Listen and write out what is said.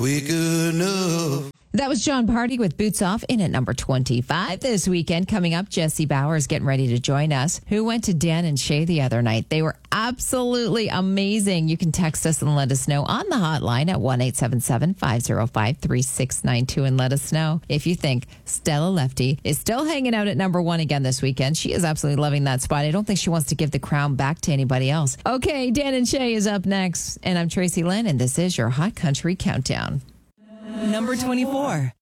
We good enough. That was John Party with Boots Off in at number 25 this weekend. Coming up, Jesse Bauer is getting ready to join us, who went to Dan and Shay the other night. They were absolutely amazing. You can text us and let us know on the hotline at 1-877-505-3692 and let us know if you think Stella Lefty is still hanging out at number 1 again this weekend. She is absolutely loving that spot. I don't think she wants to give the crown back to anybody else. Okay, Dan and Shay is up next, and I'm Tracy Lynn, and this is your Hot Country Countdown. Number 24.